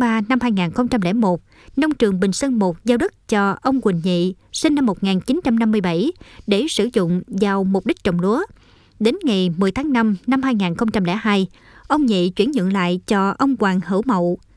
3 năm 2001, nông trường Bình Sơn 1 giao đất cho ông Quỳnh Nhị, sinh năm 1957, để sử dụng vào mục đích trồng lúa. Đến ngày 10 tháng 5 năm 2002, ông Nhị chuyển nhượng lại cho ông Hoàng Hữu Mậu.